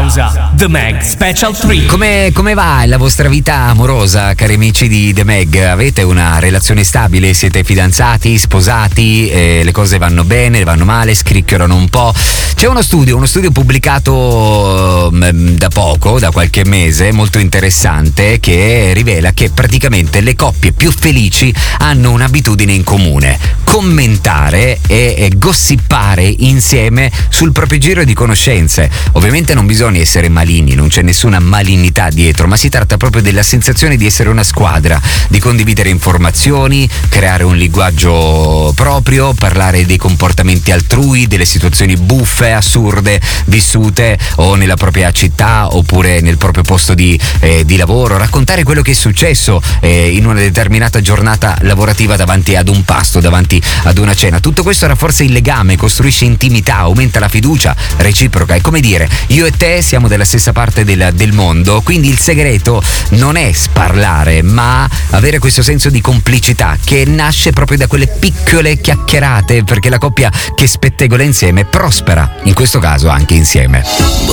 The Meg Special 3. Come va la vostra vita amorosa, cari amici di The Meg? Avete una relazione stabile? Siete fidanzati, sposati? Le cose vanno bene, vanno male, scricchiolano un po'? C'è uno studio pubblicato da poco, da qualche mese, molto interessante, che rivela che praticamente le coppie più felici hanno un'abitudine in comune: commentare e gossipare insieme sul proprio giro di conoscenze. Ovviamente non bisogna essere maligni, non c'è nessuna malignità dietro, ma si tratta proprio della sensazione di essere una squadra, di condividere informazioni, creare un linguaggio proprio, parlare dei comportamenti altrui, delle situazioni buffe, assurde, vissute o nella propria città oppure nel proprio posto di lavoro, raccontare quello che è successo in una determinata giornata lavorativa davanti ad un pasto, davanti ad una cena. Tutto questo rafforza il legame, costruisce intimità, aumenta la fiducia reciproca. È come dire, io e te siamo della stessa parte del mondo, quindi il segreto non è sparlare, ma avere questo senso di complicità che nasce proprio da quelle piccole chiacchierate, perché la coppia che spettegola insieme prospera, in questo caso anche insieme.